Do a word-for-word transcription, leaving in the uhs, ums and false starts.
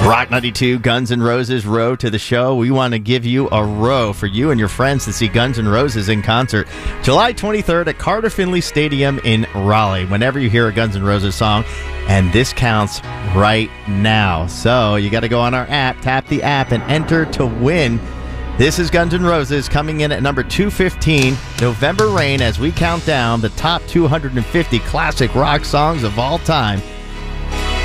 Rock ninety-two, Guns N' Roses Row to the show. We want to give you a row for you and your friends to see Guns N' Roses in concert July twenty-third at Carter Finley Stadium in Raleigh. Whenever you hear a Guns N' Roses song, and this counts right now. So you got to go on our app, tap the app, and enter to win. This is Guns N' Roses coming in at number two fifteen, November Rain, as we count down the top two hundred fifty classic rock songs of all time.